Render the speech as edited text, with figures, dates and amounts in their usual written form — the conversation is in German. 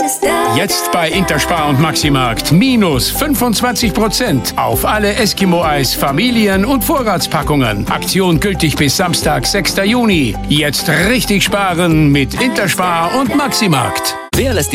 Jetzt bei Interspar und Maximarkt minus 25% auf alle Eskimo-Eis, Familien- und Vorratspackungen. Aktion gültig bis Samstag, 6. Juni. Jetzt richtig sparen mit Interspar und Maximarkt. Wer lässt